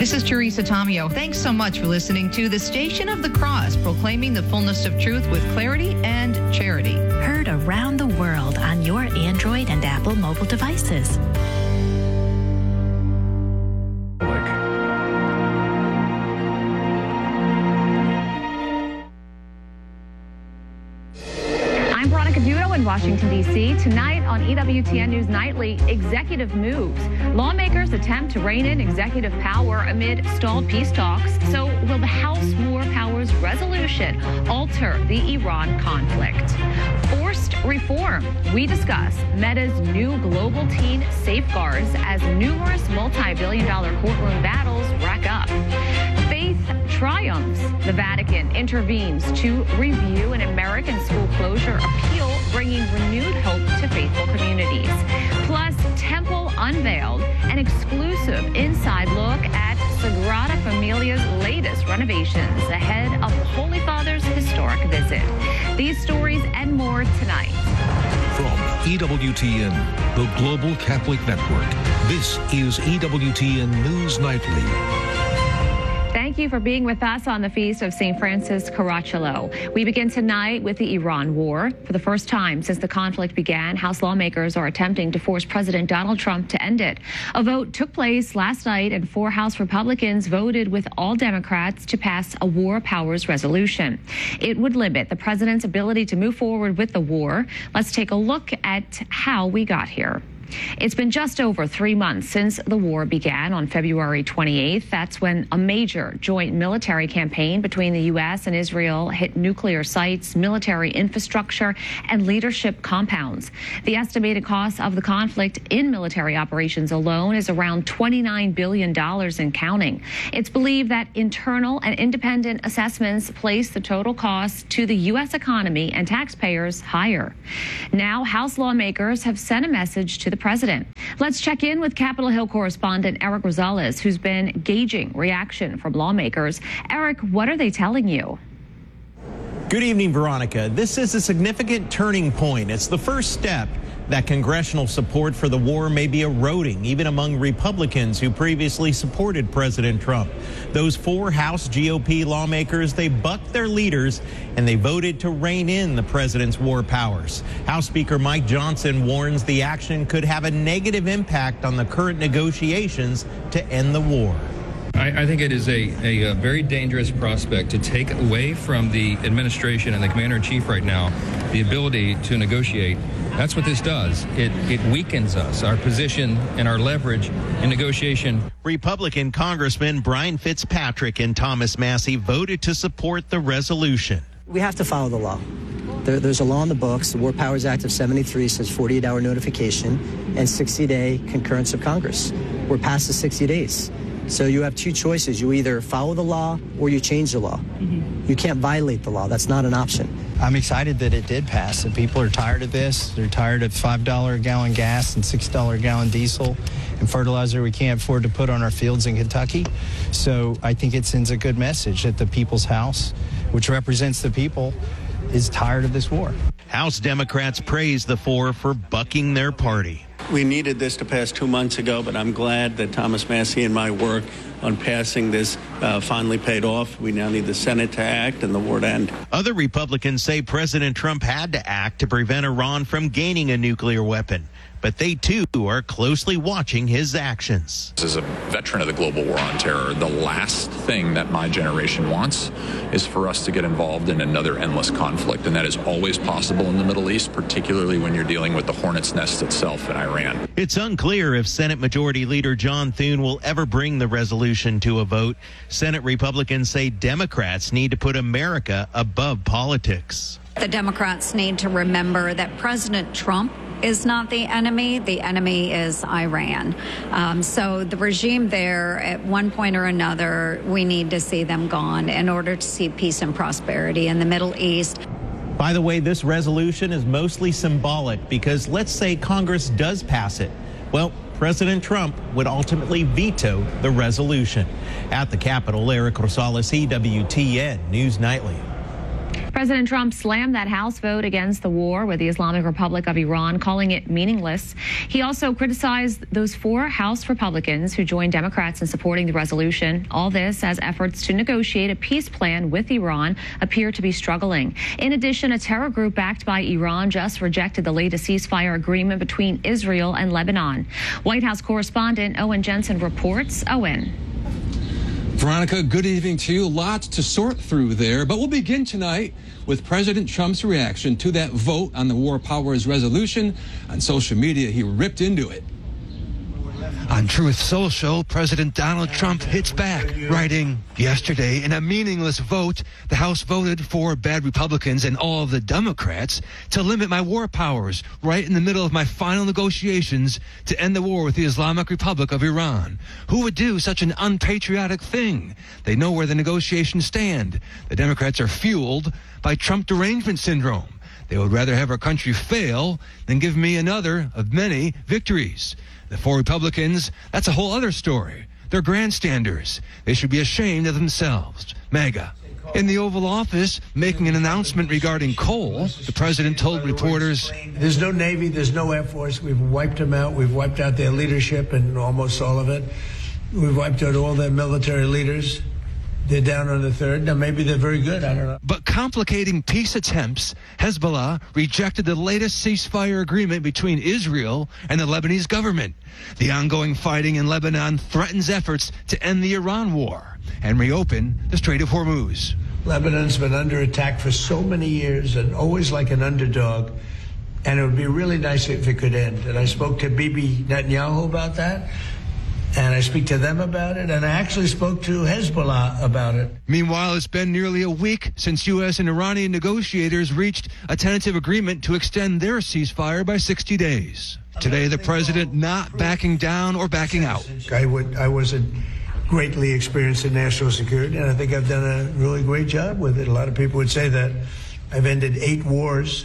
This is Teresa Tomeo. Thanks so much for listening to the Station of the Cross, proclaiming the fullness of truth with clarity and charity. Heard around the world on your Android and Apple mobile devices. I'm Veronica Dudo in Washington, D.C. Tonight on EWTN News Nightly, executive moves. Lawmakers attempt to rein in executive power amid stalled peace talks. So will the House War Powers Resolution alter the Iran conflict? Forced reform. We discuss Meta's new global teen safeguards as numerous multi-billion-dollar courtroom battles rack up. Faith triumphs. The Vatican intervenes to review an American school closure appeal, bringing renewed hope to faithful communities. Plus, Temple unveiled an exclusive inside look at Sagrada Familia's latest renovations ahead of Holy Father's historic visit. These stories and more tonight. From EWTN, the Global Catholic Network, this is EWTN News Nightly. Thank you for being with us on the Feast of St. Francis Caracciolo. We begin tonight with the Iran war. For the first time since the conflict began, House lawmakers are attempting to force President Donald Trump to end it. A vote took place last night, and 4 House Republicans voted with all Democrats to pass a War Powers Resolution. It would limit the president's ability to move forward with the war. Let's take a look at how we got here. It's been just over 3 months since the war began on February 28th. That's when a major joint military campaign between the U.S. and Israel hit nuclear sites, military infrastructure, and leadership compounds. The estimated cost of the conflict in military operations alone is around $29 billion and counting. It's believed that internal and independent assessments place the total cost to the U.S. economy and taxpayers higher. Now, House lawmakers have sent a message to the president. Let's check in with Capitol Hill correspondent Eric Rosales, who's been gauging reaction from lawmakers. Eric, what are they telling you? Good evening, Veronica. This is a significant turning point. It's the first step that congressional support for the war may be eroding, even among Republicans who previously supported President Trump. Those 4 House GOP lawmakers, they bucked their leaders and they voted to rein in the president's war powers. House Speaker Mike Johnson warns the action could have a negative impact on the current negotiations to end the war. I think it is a very dangerous prospect to take away from the administration and the commander-in-chief right now the ability to negotiate. That's what this does. It weakens us, our position and our leverage in negotiation. Republican Congressman Brian Fitzpatrick and Thomas Massie voted to support the resolution. We have to follow the law. There's a law in the books. The War Powers Act of 73 says 48-hour notification and 60-day concurrence of Congress. We're past the 60 days. So you have 2 choices. You either follow the law or you change the law. You can't violate the law. That's not an option. I'm excited that it did pass, and people are tired of this. They're tired of $5 a gallon gas and $6 a gallon diesel and fertilizer we can't afford to put on our fields in Kentucky. So I think it sends a good message that the People's House, which represents the people, is tired of this war. House Democrats praised the 4 for bucking their party. We needed this to pass 2 months ago, but I'm glad that Thomas Massie and my work on passing this finally paid off. We now need the Senate to act and the war to end. Other Republicans say President Trump had to act to prevent Iran from gaining a nuclear weapon. But they, too, are closely watching his actions. As a veteran of the global war on terror, the last thing that my generation wants is for us to get involved in another endless conflict. And that is always possible in the Middle East, particularly when you're dealing with the hornet's nest itself in Iran. It's unclear if Senate Majority Leader John Thune will ever bring the resolution to a vote. Senate Republicans say Democrats need to put America above politics. The Democrats need to remember that President Trump is not the enemy. The enemy is Iran. So the regime there, at one point or another, we need to see them gone in order to see peace and prosperity in the Middle East. By the way, this resolution is mostly symbolic because let's say Congress does pass it. Well, President Trump would ultimately veto the resolution. At the Capitol, Eric Rosales, EWTN News Nightly. President Trump slammed that House vote against the war with the Islamic Republic of Iran, calling it meaningless. He also criticized those 4 House Republicans who joined Democrats in supporting the resolution. All this as efforts to negotiate a peace plan with Iran appear to be struggling. In addition, a terror group backed by Iran just rejected the latest ceasefire agreement between Israel and Lebanon. White House correspondent Owen Jensen reports. Owen. Veronica, good evening to you. Lots to sort through there, but we'll begin tonight with President Trump's reaction to that vote on the War Powers resolution. On social media, he ripped into it. On Truth Social, President Donald Trump hits back, writing, "Yesterday, in a meaningless vote, the House voted for bad Republicans and all of the Democrats to limit my war powers right in the middle of my final negotiations to end the war with the Islamic Republic of Iran. Who would do such an unpatriotic thing? They know where the negotiations stand. The Democrats are fueled by Trump derangement syndrome. They would rather have our country fail than give me another of many victories. The 4 Republicans, that's a whole other story. They're grandstanders. They should be ashamed of themselves. MAGA." In the Oval Office, making an announcement regarding coal, the president told reporters, "There's no Navy, there's no Air Force. We've wiped them out. We've wiped out their leadership and almost all of it. We've wiped out all their military leaders. They're down on the 3rd. Now, maybe they're very good. I don't know." But complicating peace attempts, Hezbollah rejected the latest ceasefire agreement between Israel and the Lebanese government. The ongoing fighting in Lebanon threatens efforts to end the Iran war and reopen the Strait of Hormuz. Lebanon's been under attack for so many years and always like an underdog. And it would be really nice if it could end. And I spoke to Bibi Netanyahu about that. And I speak to them about it, and I actually spoke to Hezbollah about it. Meanwhile, it's been nearly a week since U.S. and Iranian negotiators reached a tentative agreement to extend their ceasefire by 60 days. Today, the president not backing down or backing out. I wasn't greatly experienced in national security, and I think I've done a really great job with it. A lot of people would say that I've ended 8 wars.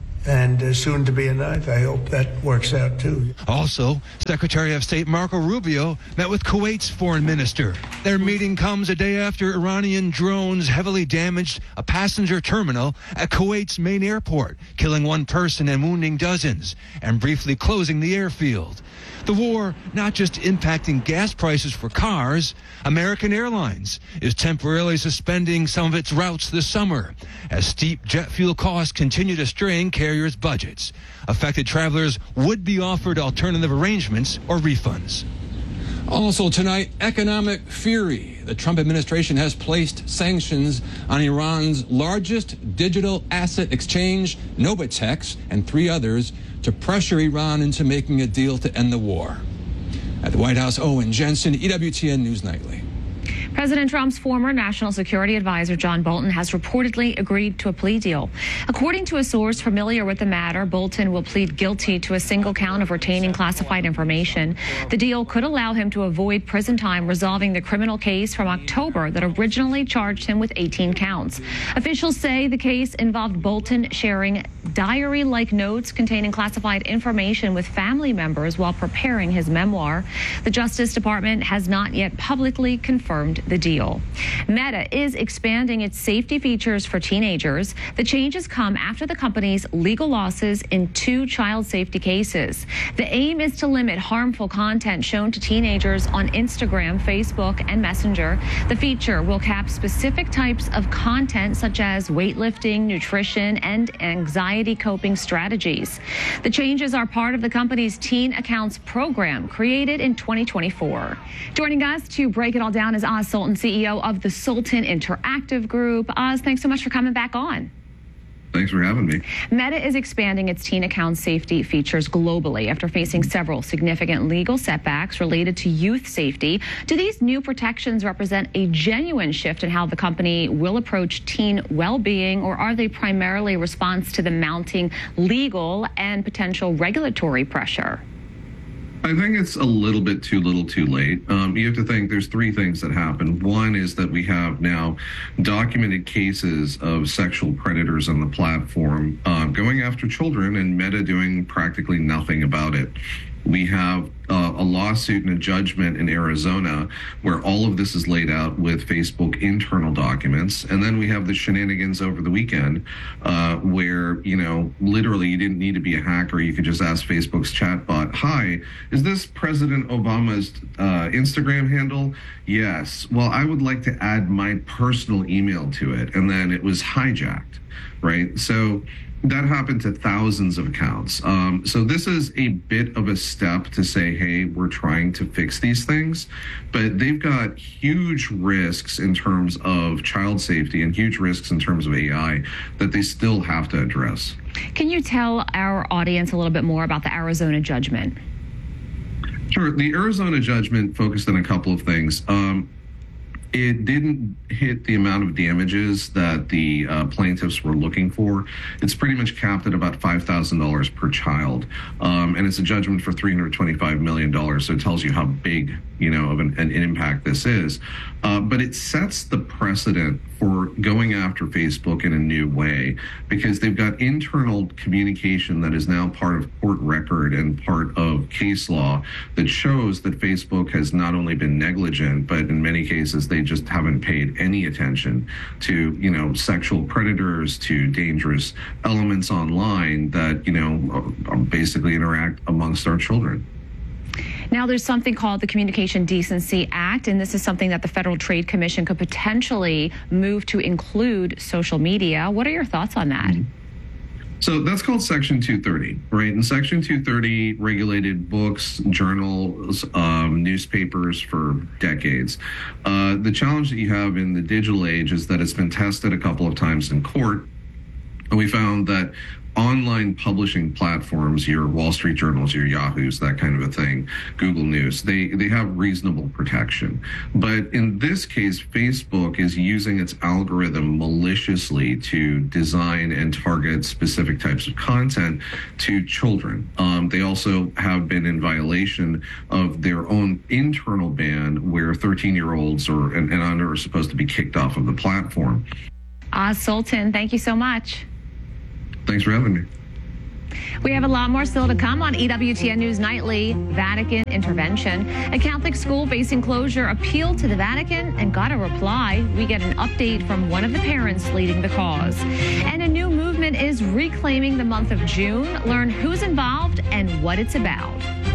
And soon to be a 9th. I hope that works out, too. Also, Secretary of State Marco Rubio met with Kuwait's foreign minister. Their meeting comes a day after Iranian drones heavily damaged a passenger terminal at Kuwait's main airport, killing 1 person and wounding dozens, and briefly closing the airfield. The war not just impacting gas prices for cars, American Airlines is temporarily suspending some of its routes this summer as steep jet fuel costs continue to strain carriers' budgets. Affected travelers would be offered alternative arrangements or refunds. Also tonight, economic fury. The Trump administration has placed sanctions on Iran's largest digital asset exchange, Novatex, and 3 others to pressure Iran into making a deal to end the war. At the White House, Owen Jensen, EWTN News Nightly. President Trump's former national security advisor, John Bolton, has reportedly agreed to a plea deal. According to a source familiar with the matter, Bolton will plead guilty to a single count of retaining classified information. The deal could allow him to avoid prison time, resolving the criminal case from October that originally charged him with 18 counts. Officials say the case involved Bolton sharing diary-like notes containing classified information with family members while preparing his memoir. The Justice Department has not yet publicly confirmed the deal. Meta is expanding its safety features for teenagers. The changes come after the company's legal losses in 2 child safety cases. The aim is to limit harmful content shown to teenagers on Instagram, Facebook, and Messenger. The feature will cap specific types of content such as weightlifting, nutrition, and anxiety coping strategies. The changes are part of the company's Teen Accounts program created in 2024. Joining us to break it all down is Oz Sultan, CEO of the Sultan Interactive Group. Oz, thanks so much for coming back on. Thanks for having me. Meta is expanding its teen account safety features globally after facing several significant legal setbacks related to youth safety. Do these new protections represent a genuine shift in how the company will approach teen well-being, or are they primarily a response to the mounting legal and potential regulatory pressure? I think it's a little bit too little too late. You have to think there's 3 things that happen. One is that we have now documented cases of sexual predators on the platform going after children, and Meta doing practically nothing about it. We have a lawsuit and a judgment in Arizona where all of this is laid out with Facebook internal documents. And then we have the shenanigans over the weekend where, literally you didn't need to be a hacker. You could just ask Facebook's chatbot, "Hi, is this President Obama's Instagram handle?" "Yes." "Well, I would like to add my personal email to it." And then it was hijacked, right? So that happened to thousands of accounts. So this is a bit of a step to say, hey, we're trying to fix these things, but they've got huge risks in terms of child safety and huge risks in terms of AI that they still have to address. Can you tell our audience a little bit more about the Arizona judgment? Sure. The Arizona judgment focused on a couple of things. It didn't hit the amount of damages that the plaintiffs were looking for. It's pretty much capped at about $5,000 per child. And it's a judgment for $325 million. So it tells you how big, of an impact this is. But it sets the precedent for going after Facebook in a new way, because they've got internal communication that is now part of court record and part of case law that shows that Facebook has not only been negligent, but in many cases they just haven't paid any attention to, sexual predators, to dangerous elements online that, basically interact amongst our children. Now, there's something called the Communication Decency Act, and this is something that the Federal Trade Commission could potentially move to include social media. What are your thoughts on that? So that's called Section 230, right? And Section 230 regulated books, journals, newspapers for decades. The challenge that you have in the digital age is that it's been tested a couple of times in court, and we found that online publishing platforms, your Wall Street Journals, your Yahoos, that kind of a thing, Google News, they have reasonable protection. But in this case, Facebook is using its algorithm maliciously to design and target specific types of content to children. They also have been in violation of their own internal ban where 13-year-olds and under are supposed to be kicked off of the platform. Sultan, thank you so much. Thanks for having me. We have a lot more still to come on EWTN News Nightly. Vatican intervention. A Catholic school facing closure appealed to the Vatican and got a reply. We get an update from one of the parents leading the cause. And a new movement is reclaiming the month of June. Learn who's involved and what it's about.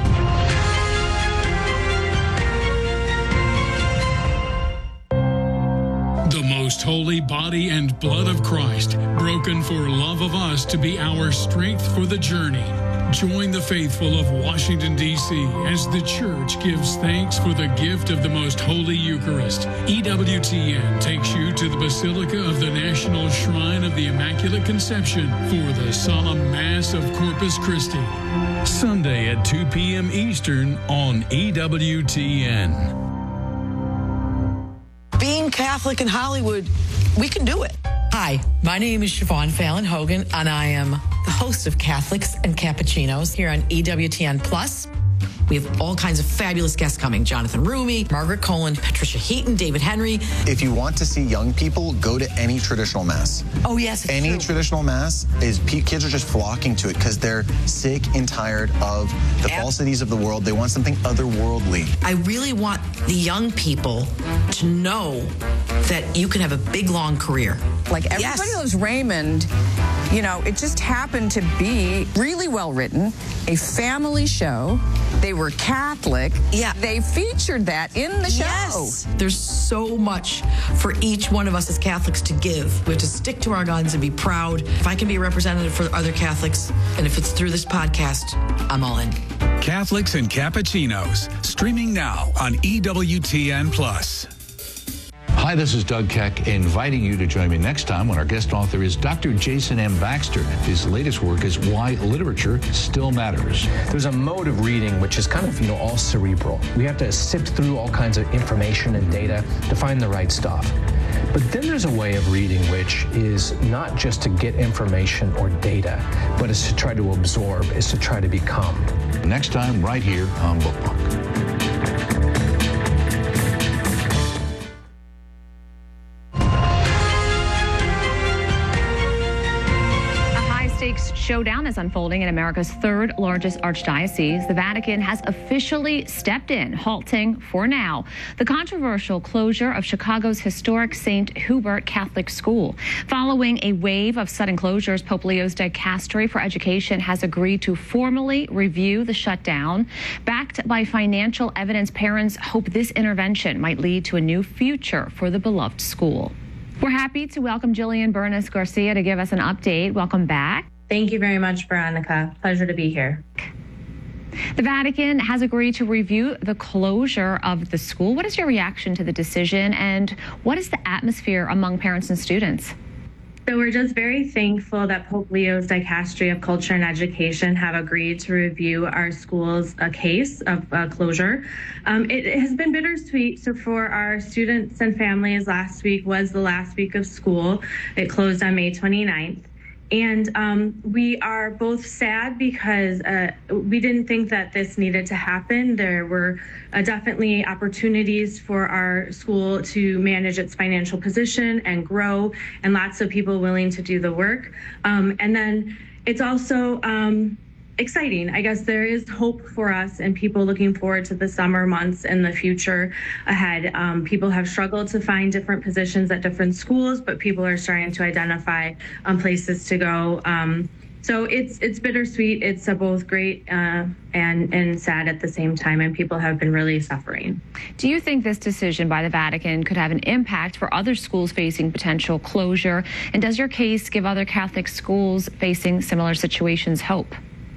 The most holy body and blood of Christ, broken for love of us to be our strength for the journey. Join the faithful of Washington, D.C. as the Church gives thanks for the gift of the most holy Eucharist. EWTN takes you to the Basilica of the National Shrine of the Immaculate Conception for the solemn Mass of Corpus Christi. Sunday at 2 p.m. Eastern on EWTN. Being Catholic in Hollywood, we can do it. Hi, my name is Siobhan Fallon Hogan, and I am the host of Catholics and Cappuccinos here on EWTN Plus. We have all kinds of fabulous guests coming. Jonathan Rumi, Margaret Cohen, Patricia Heaton, David Henry. If you want to see young people, go to any traditional mass. Oh, yes. Any true. Traditional mass, kids are just flocking to it because they're sick and tired of the falsities of the world. They want something otherworldly. I really want the young people to know that you can have a big, long career. Like Everybody Loves Raymond, it just happened to be really well written, a family show. They were Catholic. Yeah. They featured that in the show. Yes. There's so much for each one of us as Catholics to give. We have to stick to our guns and be proud. If I can be a representative for other Catholics, and if it's through this podcast, I'm all in. Catholics and Cappuccinos, streaming now on EWTN Plus. Hi, this is Doug Keck, inviting you to join me next time when our guest author is Dr. Jason M. Baxter. His latest work is Why Literature Still Matters. There's a mode of reading which is kind of, all cerebral. We have to sift through all kinds of information and data to find the right stuff. But then there's a way of reading which is not just to get information or data, but is to try to absorb, is to try to become. Next time, right here on Book Talk. Show showdown is unfolding in America's third largest archdiocese. The Vatican has officially stepped in, halting, for now, the controversial closure of Chicago's historic St. Hubert Catholic School. Following a wave of sudden closures, Pope Leo's dicastery for education has agreed to formally review the shutdown. Backed by financial evidence, parents hope this intervention might lead to a new future for the beloved school. We're happy to welcome Jillian Bernis Garcia to give us an update. Welcome back. Thank you very much, Veronica. Pleasure to be here. The Vatican has agreed to review the closure of the school. What is your reaction to the decision, and what is the atmosphere among parents and students? So we're just very thankful that Pope Leo's Dicastery of Culture and Education have agreed to review our school's case of closure. It has been bittersweet. So for our students and families, last week was the last week of school. It closed on May 29th. And we are both sad because we didn't think that this needed to happen. There were definitely opportunities for our school to manage its financial position and grow, and lots of people willing to do the work. And then it's also exciting. I guess there is hope for us and people looking forward to the summer months and the future ahead. People have struggled to find different positions at different schools, but people are starting to identify places to go. So it's bittersweet. It's both great and sad at the same time, and people have been really suffering. Do you think this decision by the Vatican could have an impact for other schools facing potential closure? And does your case give other Catholic schools facing similar situations hope?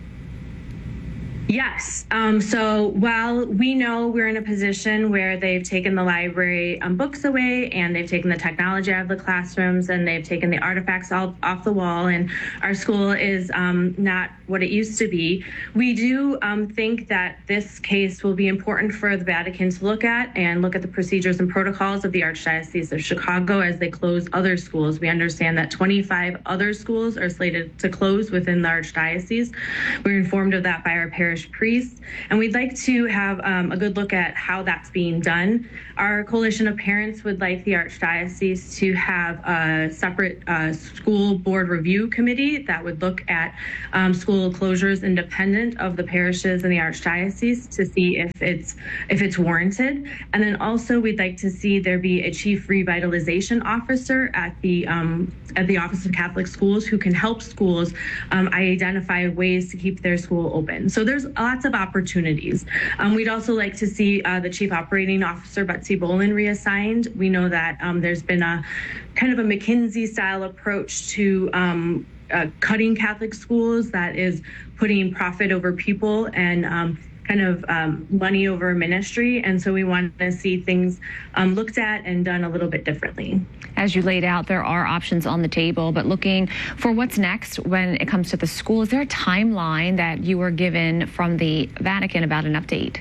Yes. So while we know we're in a position where they've taken the library books away, and they've taken the technology out of the classrooms, and they've taken the artifacts off the wall, and our school is not what it used to be, we do think that this case will be important for the Vatican to look at the procedures and protocols of the Archdiocese of Chicago as they close other schools. We understand that 25 other schools are slated to close within the Archdiocese. We're informed of that by our parish priests, and we'd like to have a good look at how that's being done. Our coalition of parents would like the Archdiocese to have a separate school board review committee that would look at school closures independent of the parishes and the Archdiocese to see if it's warranted. And then also we'd like to see there be a chief revitalization officer at the Office of Catholic Schools who can help schools identify ways to keep their school open. So there's lots of opportunities. We'd also like to see the Chief Operating Officer, Betsy Boland, reassigned. We know that there's been a kind of a McKinsey-style approach to cutting Catholic schools that is putting profit over people and money over ministry. And so we want to see things looked at and done a little bit differently. As you laid out, there are options on the table, but looking for what's next when it comes to the school, is there a timeline that you were given from the Vatican about an update?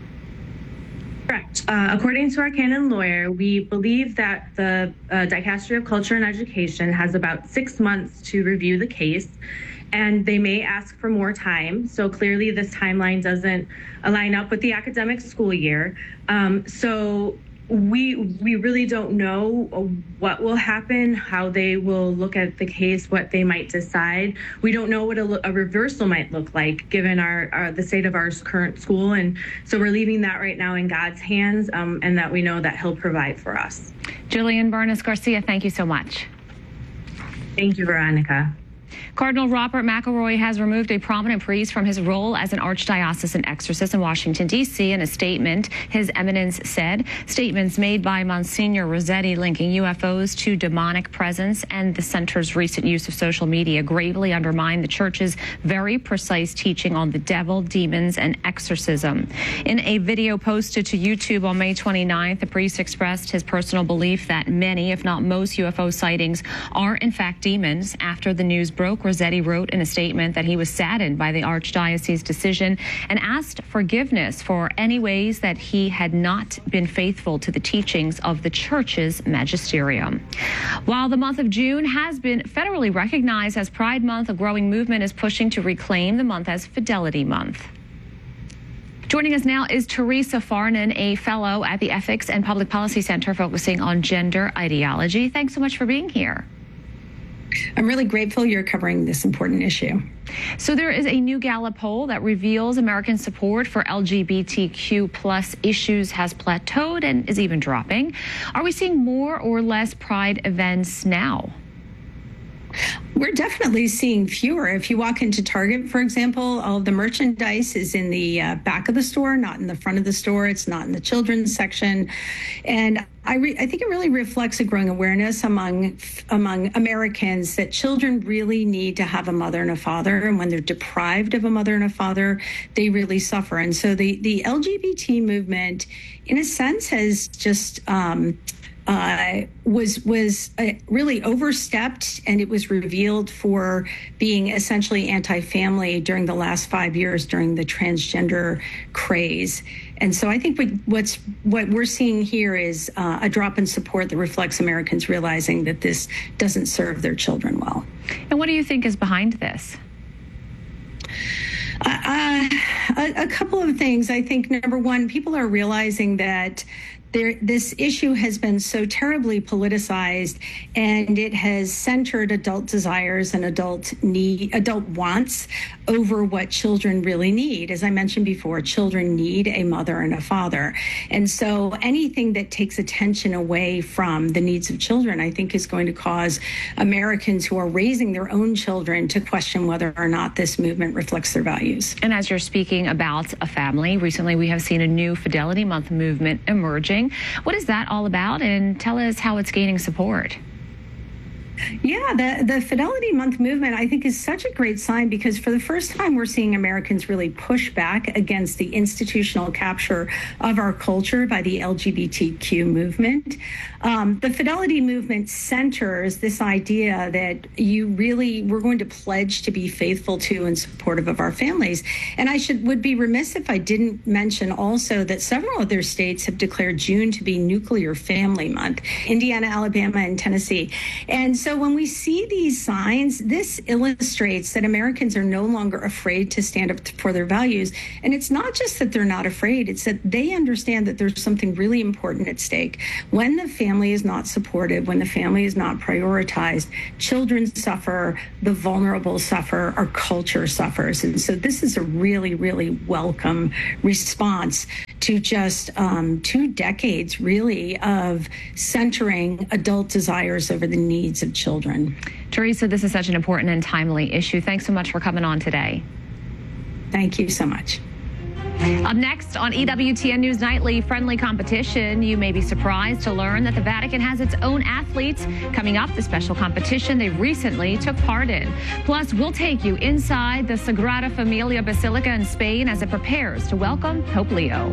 Correct. According to our canon lawyer, we believe that the Dicastery of Culture and Education has about 6 months to review the case, and they may ask for more time. So clearly this timeline doesn't line up with the academic school year. So we really don't know what will happen, how they will look at the case, what they might decide. We don't know what a reversal might look like given the state of our current school. And so we're leaving that right now in God's hands, and that we know that he'll provide for us. Jillian Bernis Garcia, thank you so much. Thank you, Veronica. Cardinal Robert McElroy has removed a prominent priest from his role as an archdiocesan exorcist in Washington, D.C. In a statement, His Eminence said statements made by Monsignor Rossetti linking UFOs to demonic presence and the center's recent use of social media gravely undermine the church's very precise teaching on the devil, demons, and exorcism. In a video posted to YouTube on May 29th, the priest expressed his personal belief that many, if not most, UFO sightings are in fact demons. After the news broke, Rossetti wrote in a statement that he was saddened by the Archdiocese's decision and asked forgiveness for any ways that he had not been faithful to the teachings of the Church's magisterium. While the month of June has been federally recognized as Pride Month, a growing movement is pushing to reclaim the month as Fidelity Month. Joining us now is Teresa Farnan, a fellow at the Ethics and Public Policy Center focusing on gender ideology. Thanks so much for being here. I'm really grateful you're covering this important issue. So there is a new Gallup poll that reveals American support for LGBTQ plus issues has plateaued and is even dropping. Are we seeing more or less pride events now? We're definitely seeing fewer. If you walk into Target, for example, all of the merchandise is in the back of the store, not in the front of the store. It's not in the children's section. And I think it really reflects a growing awareness among Americans that children really need to have a mother and a father. And when they're deprived of a mother and a father, they really suffer. And so the LGBT movement, in a sense, has just was really overstepped, and it was revealed for being essentially anti-family during the last 5 years during the transgender craze. And so I think what we're seeing here is a drop in support that reflects Americans realizing that this doesn't serve their children well. And what do you think is behind this? A couple of things. I think, number one, people are realizing that this issue has been so terribly politicized, and it has centered adult desires and adult wants over what children really need. As I mentioned before, children need a mother and a father. And so anything that takes attention away from the needs of children, I think, is going to cause Americans who are raising their own children to question whether or not this movement reflects their values. And as you're speaking about a family, recently we have seen a new Fidelity Month movement emerging. What is that all about? And tell us how it's gaining support. Yeah, the Fidelity Month movement, I think, is such a great sign, because for the first time we're seeing Americans really push back against the institutional capture of our culture by the LGBTQ movement. The Fidelity movement centers this idea that we're going to pledge to be faithful to and supportive of our families. And I would be remiss if I didn't mention also that several other states have declared June to be Nuclear Family Month: Indiana, Alabama, and Tennessee. And so when we see these signs, this illustrates that Americans are no longer afraid to stand up for their values. And it's not just that they're not afraid, it's that they understand that there's something really important at stake. When the family is not supported, when the family is not prioritized, children suffer, the vulnerable suffer, our culture suffers. And so this is a really, really welcome response to just 2 decades, really, of centering adult desires over the needs of children. Teresa, this is such an important and timely issue. Thanks so much for coming on today. Thank you so much. Up next on EWTN News Nightly, friendly competition. You may be surprised to learn that the Vatican has its own athletes. Coming up, the special competition they recently took part in. Plus, we'll take you inside the Sagrada Familia Basilica in Spain as it prepares to welcome Pope Leo.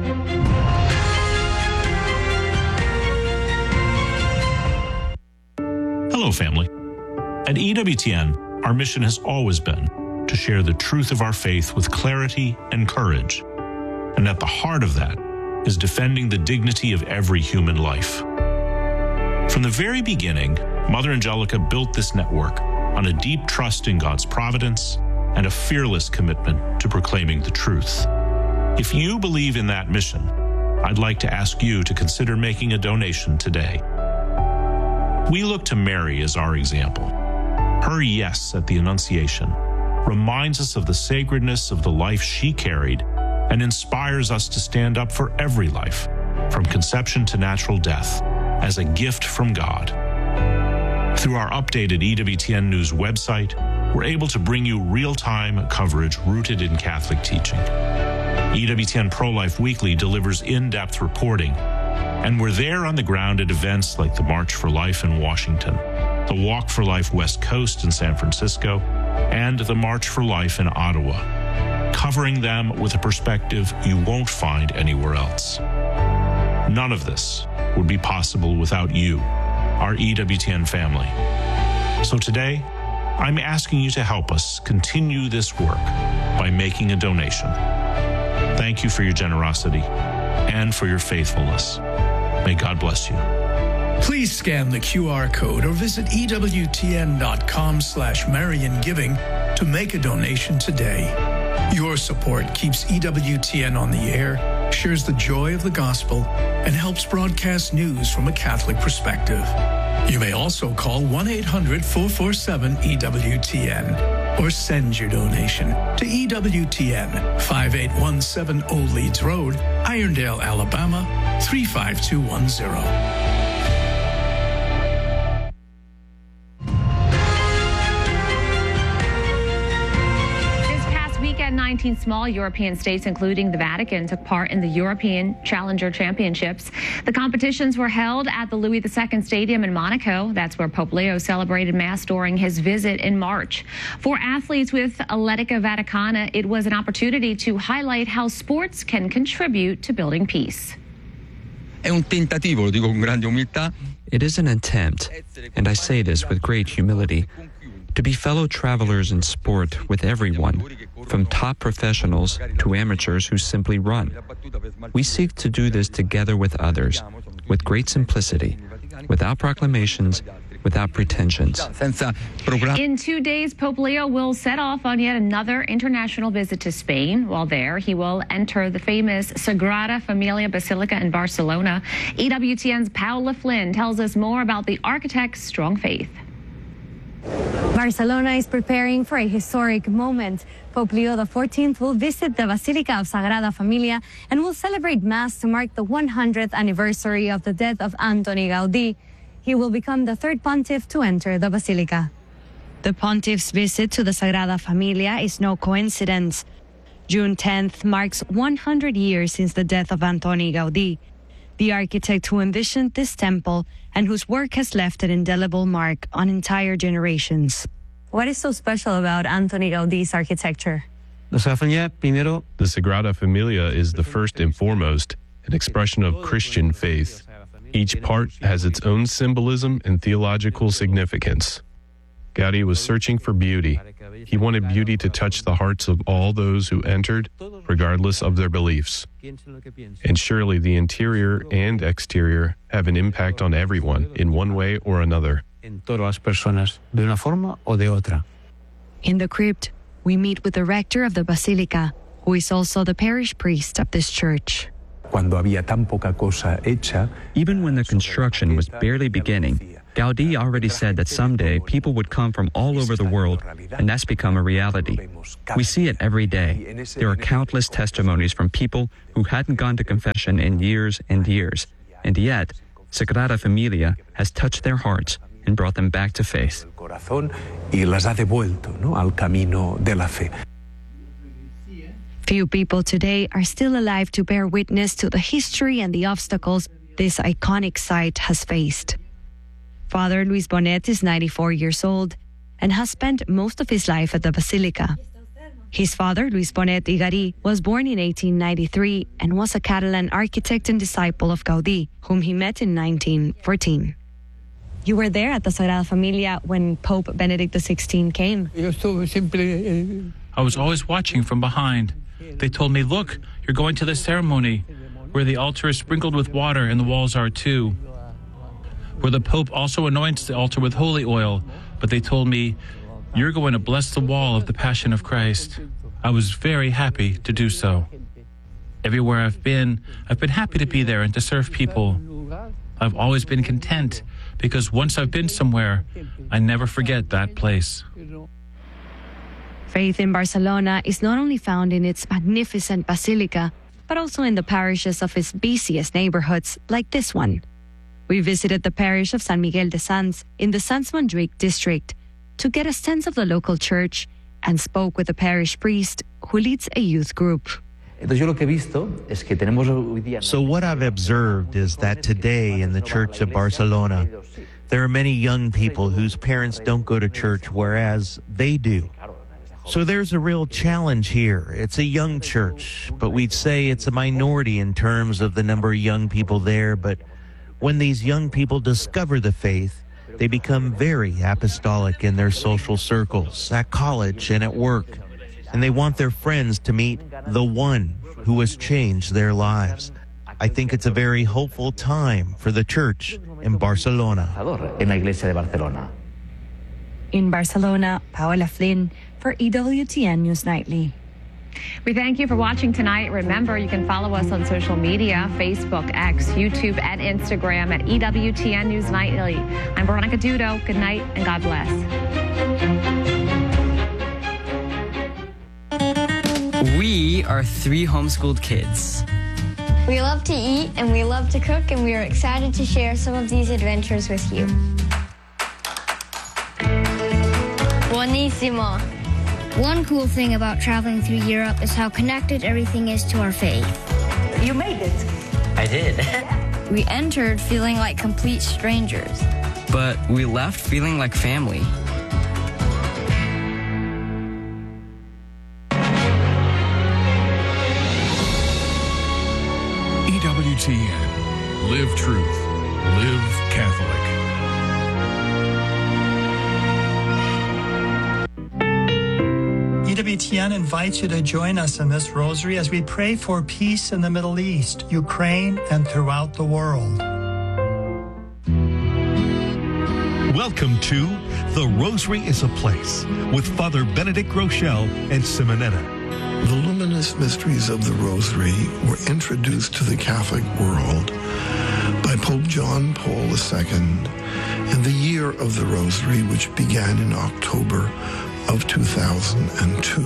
Hello, family. At EWTN, our mission has always been to share the truth of our faith with clarity and courage. And at the heart of that is defending the dignity of every human life. From the very beginning, Mother Angelica built this network on a deep trust in God's providence and a fearless commitment to proclaiming the truth. If you believe in that mission, I'd like to ask you to consider making a donation today. We look to Mary as our example. Her yes at the Annunciation reminds us of the sacredness of the life she carried and inspires us to stand up for every life, from conception to natural death, as a gift from God. Through our updated EWTN News website, we're able to bring you real-time coverage rooted in Catholic teaching. EWTN Pro-Life Weekly delivers in-depth reporting, and we're there on the ground at events like the March for Life in Washington, the Walk for Life West Coast in San Francisco, and the March for Life in Ottawa, covering them with a perspective you won't find anywhere else. None of this would be possible without you, our EWTN family. So today, I'm asking you to help us continue this work by making a donation. Thank you for your generosity and for your faithfulness. May God bless you. Please scan the QR code or visit EWTN.com/MarianGiving to make a donation today. Your support keeps EWTN on the air shares the joy of the gospel, and helps broadcast news from a Catholic perspective. You may also call 1-800-447-EWTN or send your donation to EWTN, 5817 Old Leeds Road, Irondale, Alabama, 35210. This past weekend, 19 small European states, including the Vatican, took part in the European Challenger Championships. The competitions were held at the Louis II Stadium in Monaco. That's where Pope Leo celebrated Mass during his visit in March. For athletes with Atletica Vaticana, it was an opportunity to highlight how sports can contribute to building peace. È un tentativo, lo dico con grande umiltà. It is an attempt, and I say this with great humility, to be fellow travelers in sport with everyone, from top professionals to amateurs who simply run. We seek to do this together with others, with great simplicity, without proclamations, without pretensions. In 2 days, Pope Leo will set off on yet another international visit to Spain. While there, he will enter the famous Sagrada Familia Basilica in Barcelona. EWTN's Paula Flynn tells us more about the architect's strong faith. Barcelona is preparing for a historic moment. Pope Leo XIV will visit the Basilica of Sagrada Familia and will celebrate Mass to mark the 100th anniversary of the death of Antoni Gaudí. He will become the third pontiff to enter the Basilica. The pontiff's visit to the Sagrada Familia is no coincidence. June 10th marks 100 years since the death of Antoni Gaudí, the architect who envisioned this temple and whose work has left an indelible mark on entire generations. What is so special about Antoni Gaudí's architecture? The Sagrada Familia is the first and foremost an expression of Christian faith. Each part has its own symbolism and theological significance. Gaudí was searching for beauty. He wanted beauty to touch the hearts of all those who entered, regardless of their beliefs. And surely the interior and exterior have an impact on everyone in one way or another. In the crypt, we meet with the rector of the Basilica, who is also the parish priest of this church. Even when the construction was barely beginning, Gaudí already said that someday people would come from all over the world, and that's become a reality. We see it every day. There are countless testimonies from people who hadn't gone to confession in years and years, and yet Sagrada Familia has touched their hearts and brought them back to faith. Few people today are still alive to bear witness to the history and the obstacles this iconic site has faced. Father Luis Bonet is 94 years old and has spent most of his life at the Basilica. His father, Luis Bonet Igarí, was born in 1893 and was a Catalan architect and disciple of Gaudí, whom he met in 1914. You were there at the Sagrada Familia when Pope Benedict XVI came. I was always watching from behind. They told me, look, you're going to the ceremony where the altar is sprinkled with water and the walls are too, where the Pope also anoints the altar with holy oil. But they told me, you're going to bless the wall of the Passion of Christ. I was very happy to do so. Everywhere I've been happy to be there and to serve people. I've always been content because once I've been somewhere, I never forget that place. Faith in Barcelona is not only found in its magnificent basilica, but also in the parishes of its busiest neighborhoods, like this one. We visited the parish of San Miguel de Sants in the Sants-Montjuïc district to get a sense of the local church and spoke with the parish priest who leads a youth group. So what I've observed is that today in the Church of Barcelona, there are many young people whose parents don't go to church, whereas they do. So there's a real challenge here. It's a young church, but we'd say it's a minority in terms of the number of young people there. But when these young people discover the faith, they become very apostolic in their social circles, at college and at work. And they want their friends to meet the one who has changed their lives. I think it's a very hopeful time for the church in Barcelona. In Barcelona, Paola Flynn for EWTN News Nightly. We thank you for watching tonight. Remember, you can follow us on social media, Facebook, X, YouTube, and Instagram at EWTN News Nightly. I'm Veronica Dudo. Good night and God bless. We are 3 homeschooled kids. We love to eat and we love to cook, and we are excited to share some of these adventures with you. Buonissimo. One cool thing about traveling through Europe is how connected everything is to our faith. You made it. I did. We entered feeling like complete strangers. But we left feeling like family. EWTN. Live truth. Live Catholic. EWTN invites you to join us in this rosary as we pray for peace in the Middle East, Ukraine, and throughout the world. Welcome to The Rosary is a Place with Father Benedict Rochelle and Simonetta. The luminous mysteries of the Rosary were introduced to the Catholic world by Pope John Paul II in the Year of the Rosary, which began in October of 2002.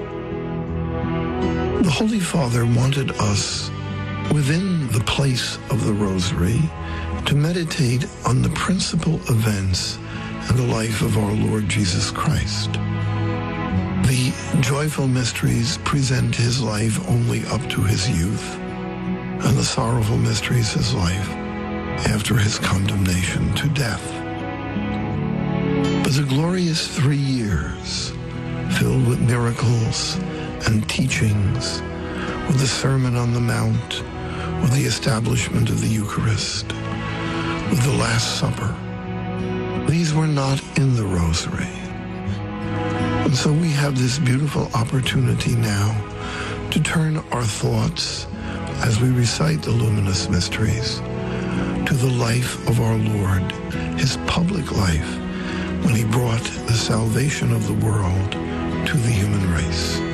The Holy Father wanted us, within the place of the Rosary, to meditate on the principal events in the life of our Lord Jesus Christ. The joyful mysteries present his life only up to his youth, and the sorrowful mysteries his life after his condemnation to death. But the glorious 3 years, filled with miracles and teachings, with the Sermon on the Mount, with the establishment of the Eucharist, with the Last Supper, these were not in the Rosary. And so we have this beautiful opportunity now to turn our thoughts, as we recite the luminous mysteries, to the life of our Lord, his public life, when he brought the salvation of the world to the human race.